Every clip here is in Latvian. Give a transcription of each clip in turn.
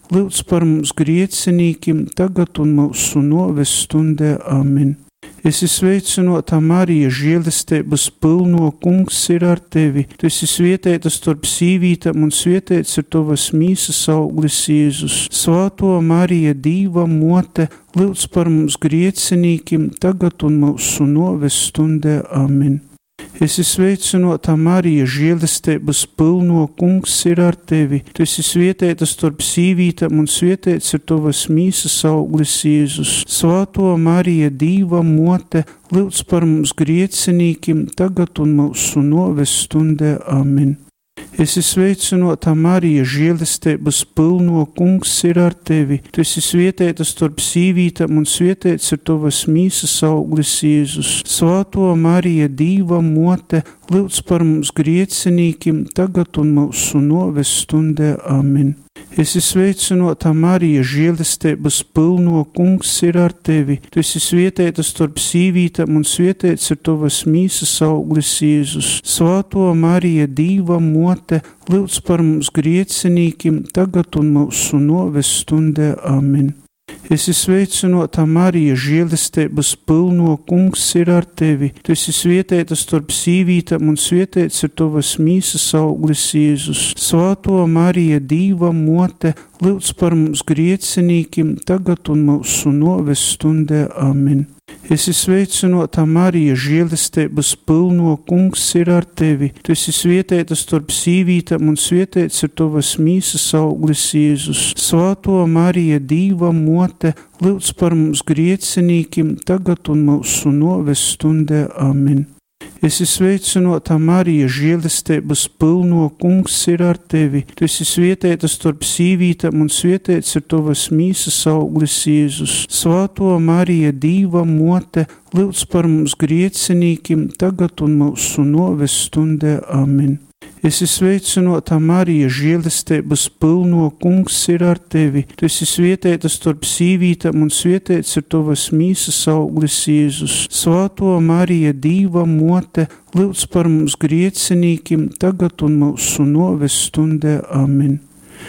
lūdz par mums griecinīkim, tagad un mūsu noves stundē. Amen. Esi sveicinota Marija, žēlastības pilno, Kungs ir ar tevi. Tu esi svētīta starp sīvītām un svētīts ir tavas mīsas auglis Jēzus. Svāto Marija, Dīva mote, lūdz par mums griecinīkim, tagad un mūsu noves stundē. Amen. Esi sveicinota Marija, žēlastības pilno, Kungs ir ar tevi. Tu esi svētīta starp sīvītām un svētīts ir tavas mīsas auglis Jēzus. Svāto Marija, Dīva mote, lūdz par mums griecinīkim, tagad un mūsu noves stundē. Amen. Esi sveicinota Marija, žēlastības pilno, Kungs ir ar tevi. Tu esi svētīta starp sīvītām un svētīts ir tavas mīsas auglis Jēzus. Svāto Marija, Dīva mote, lūdz par mums griecinīkim, tagad un mūsu noves stundē. Amen. Esi sveicinota Marija, žēlastības pilno, Kungs ir ar tevi. Tu esi svētīta starp sīvītām un svētīts ir tavas mīsas auglis Jēzus. Svāto Marija, Dīva mote, lūdz par mums griecinīkim, tagad un mūsu noves stundē. Amen. Esi sveicinota Marija, žēlastības pilno, Kungs ir ar tevi. Tu esi svētīta starp sīvītām un svētīts ir tavas mīsas auglis Jēzus. Svāto Marija, Dīva mote, lūdz par mums griecinīkim, tagad un mūsu noves stundē. Amen. Esi sveicinota Marija, žēlastības pilno, Kungs ir ar tevi. Tu esi svētīta starp sīvītām un svētīts ir tavas mīsas auglis Jēzus. Svāto Marija, Dīva mote, lūdz par mums griecinīkim, tagad un mūsu noves stundē. Amen. Esi sveicinota Marija, žēlastības pilno, Kungs ir ar tevi. Tu esi svētīta starp sīvītām un svētīts ir tavas mīsas auglis Jēzus. Svāto Marija, Dīva mote, lūdz par mums griecinīkim, tagad un mūsu noves stundē. Amen. Esi sveicinota Marija, žēlastības pilno, Kungs ir ar tevi. Tu esi svētīta starp sīvītām un svētīts ir tavas mīsas auglis Jēzus. Svāto Marija, Dīva mote, lūdz par mums griecinīkim, tagad un mūsu noves stundē. Amen.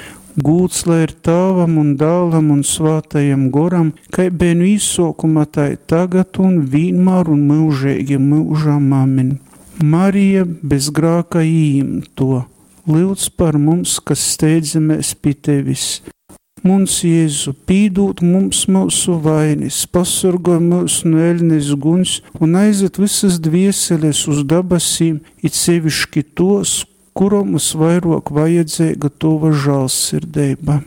Gūts lai ir Tēvam un Dēlam un Svētajam Goram, kai biju īsākumā, tai tagad un vienmēr un mūžīgi mūžam. Amen. Marija bez grāka īimto, lūdz par mums, kas steidzamies pie tevis. Mums, Jēzu, pīdūt mums mūsu vainis, pasargāj mūs no ēļnes guņs un aizved visas dvieseles uz dabasīm, it sevišķi tos, kuram mums vairāk vajadzīga tova žēlsirdība.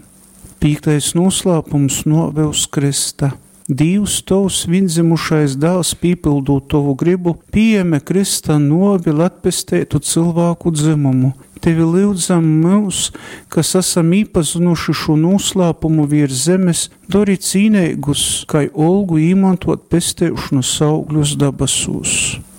5. noslēpums noveus krista. Dievs, tavs viendzimušais dēls, pīpildot tavu gribu, pieņem krista novi, lai atpestētu cilvēku dzimumu. Tevi lūdzam mūs, kas esam īpazinuši šo noslēpumu virs zemes, dori cīnīgus, kai olgu īmantot pestēšanas augļus dabasūs.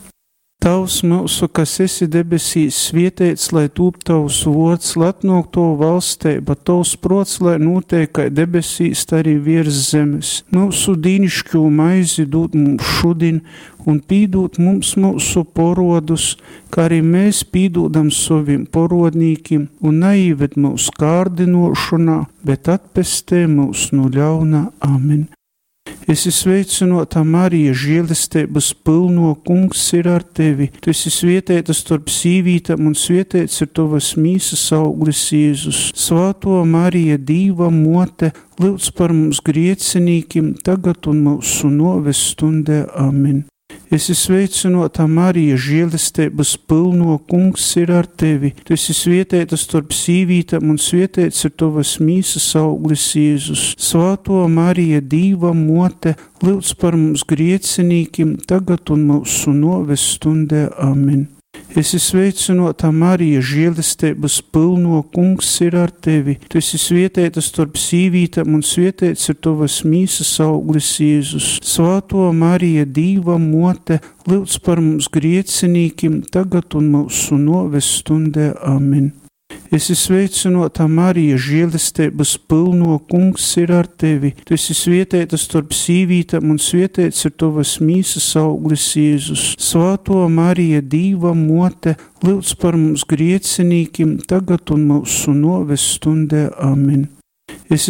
Tavs mūsu, kas esi debesīs, svētīts, lai tūp tavs vārds, lai atnāk tavu valstība, tavs prots, lai notiek kā debesīs, tā arī virs zemes. Mūsu dīnišķo maizi dod mums šodien, un pīdot mums mūsu porodus, kā arī mēs pīdodam saviem porodnīkiem, un neieved mūs kārdinošanā, bet atpestē mūs no ļauna. Amen. Esi sveicinota Marija, žēlastības pilno, Kungs ir ar tevi. Tu esi svētīta starp sīvītām un svētīts ir tavas mīsas auglis Jēzus. Svāto Marija, Dīva mote, lūdz par mums griecinīkim, tagad un mūsu noves stundē. Amen. Esi sveicinota Marija, žēlastības pilno, Kungs ir ar tevi. Tu esi svētīta starp sīvītām un svētīts ir tavas mīsas auglis Jēzus. Svāto Marija, Dīva mote, lūdz par mums griecinīkim, tagad un mūsu noves stundē. Amen. Esi sveicinota Marija, žēlastības pilno, Kungs ir ar tevi. Tu esi svētīta starp sīvītām un svētīts ir tavas mīsas auglis Jēzus. Svāto Marija, Dīva mote, lūdz par mums griecinīkim, tagad un mūsu noves stundē. Amen. Esi sveicinota Marija, žēlastības pilno, Kungs ir ar tevi. Tu esi svētīta starp sīvītām un svētīts ir tavas mīsas auglis Jēzus. Svāto Marija, Dīva mote, lūdz par mums griecinīkim, tagad un mūsu noves stundē. Amen. Esi